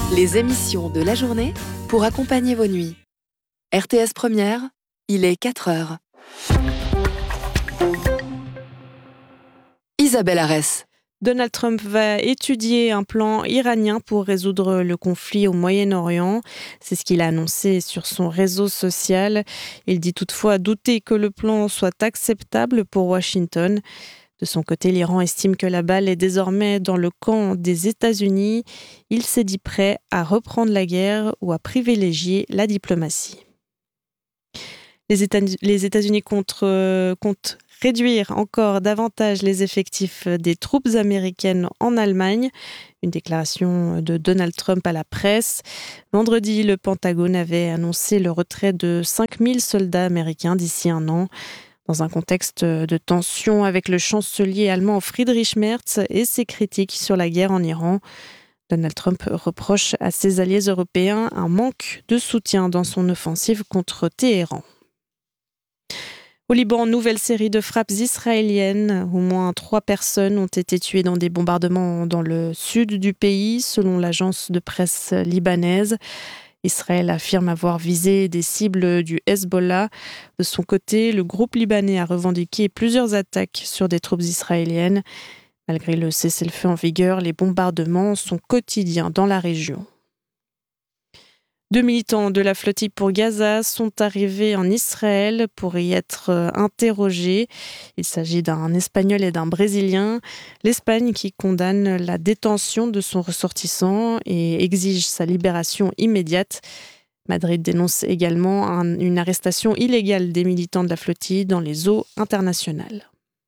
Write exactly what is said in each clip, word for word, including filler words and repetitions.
Les émissions de la journée pour accompagner vos nuits. R T S Première, il est quatre heures. Isabelle Arès. Donald Trump va étudier un plan iranien pour résoudre le conflit au Moyen-Orient. C'est ce qu'il a annoncé sur son réseau social. Il dit toutefois douter que le plan soit acceptable pour Washington. De son côté, l'Iran estime que la balle est désormais dans le camp des États-Unis. Il s'est dit prêt à reprendre la guerre ou à privilégier la diplomatie. Les États- les États-Unis comptent, euh, comptent réduire encore davantage les effectifs des troupes américaines en Allemagne. Une déclaration de Donald Trump à la presse. Vendredi, le Pentagone avait annoncé le retrait de cinq mille soldats américains d'ici un an. Dans un contexte de tension avec le chancelier allemand Friedrich Merz et ses critiques sur la guerre en Iran, Donald Trump reproche à ses alliés européens un manque de soutien dans son offensive contre Téhéran. Au Liban, nouvelle série de frappes israéliennes. Au moins trois personnes ont été tuées dans des bombardements dans le sud du pays, selon l'agence de presse libanaise. Israël affirme avoir visé des cibles du Hezbollah. De son côté, le groupe libanais a revendiqué plusieurs attaques sur des troupes israéliennes. Malgré le cessez-le-feu en vigueur, les bombardements sont quotidiens dans la région. Deux militants de la flottille pour Gaza sont arrivés en Israël pour y être interrogés. Il s'agit d'un Espagnol et d'un Brésilien. L'Espagne qui condamne la détention de son ressortissant et exige sa libération immédiate. Madrid dénonce également un, une arrestation illégale des militants de la flottille dans les eaux internationales.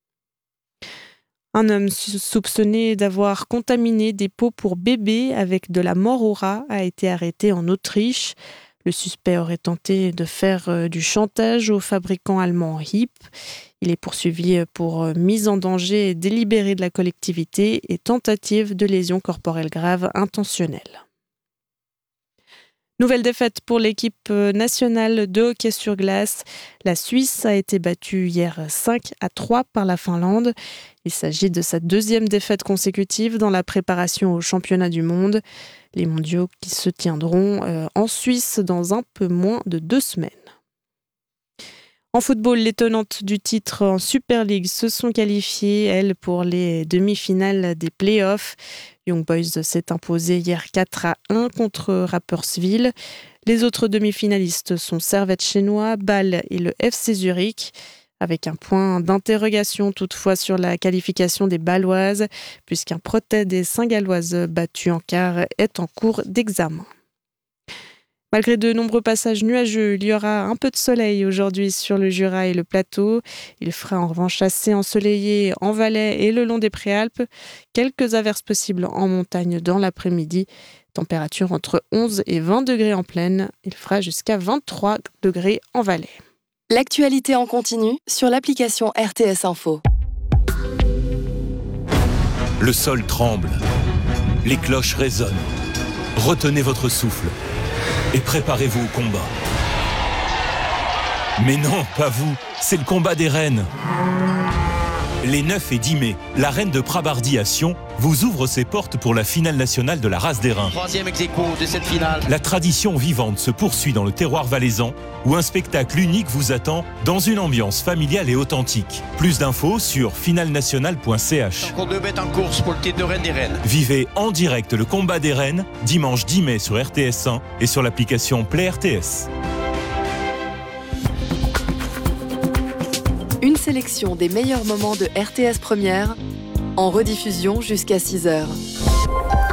Un homme soupçonné d'avoir contaminé des pots pour bébés avec de la mort au rat a été arrêté en Autriche. Le suspect aurait tenté de faire du chantage au fabricant allemand Hipp. Il est poursuivi pour mise en danger délibérée de la collectivité et tentative de lésion corporelle grave intentionnelle. Nouvelle défaite pour l'équipe nationale de hockey sur glace. La Suisse a été battue hier cinq à trois par la Finlande. Il s'agit de sa deuxième défaite consécutive dans la préparation au championnat du monde. Les mondiaux qui se tiendront en Suisse dans un peu moins de deux semaines. En football, les tenantes du titre en Super League se sont qualifiées, elles, pour les demi-finales des playoffs. Young Boys s'est imposé hier quatre à un contre Rapperswil. Les autres demi-finalistes sont Servette Chénois, Bâle et le F C Zurich, avec un point d'interrogation toutefois sur la qualification des Bâloises, puisqu'un protège des Saint-Galloises battu en quart est en cours d'examen. Malgré de nombreux passages nuageux, il y aura un peu de soleil aujourd'hui sur le Jura et le plateau. Il fera en revanche assez ensoleillé en Valais et le long des Préalpes. Quelques averses possibles en montagne dans l'après-midi. Température entre onze et vingt degrés en plaine. Il fera jusqu'à vingt-trois degrés en Valais. L'actualité en continu sur l'application R T S Info. Le sol tremble. Les cloches résonnent. Retenez votre souffle. Et préparez-vous au combat. Mais non, pas vous, c'est le combat des reines. Les neuf et dix mai, la reine de Prabardi à Sion vous ouvre ses portes pour la finale nationale de la race d'airain. Troisième ex-aequo de cette finale. La tradition vivante se poursuit dans le terroir valaisan, où un spectacle unique vous attend dans une ambiance familiale et authentique. Plus d'infos sur finale nationale point c h. Encore deux bêtes en course pour le titre de reine des reines. Vivez en direct le combat des reines, dimanche dix mai sur R T S un et sur l'application Play R T S. Une sélection des meilleurs moments de R T S Première, en rediffusion jusqu'à six heures.